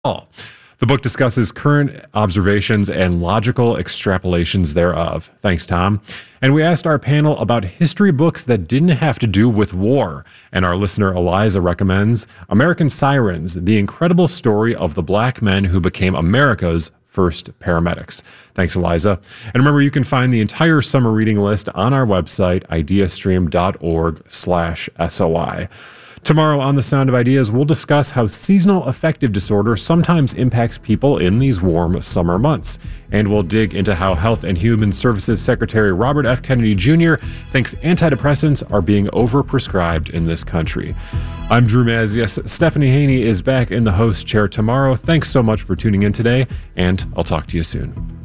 all. The book discusses current observations and logical extrapolations thereof. Thanks, Tom. And we asked our panel about history books that didn't have to do with war. And our listener Eliza recommends American Sirens, the incredible story of the black men who became America's first paramedics. Thanks, Eliza. And remember, you can find the entire summer reading list on our website, ideastream.org/SOI. Tomorrow on The Sound of Ideas, we'll discuss how seasonal affective disorder sometimes impacts people in these warm summer months. And we'll dig into how Health and Human Services Secretary Robert F. Kennedy Jr. thinks antidepressants are being overprescribed in this country. I'm Drew Mazias. Stephanie Haney is back in the host chair tomorrow. Thanks so much for tuning in today, and I'll talk to you soon.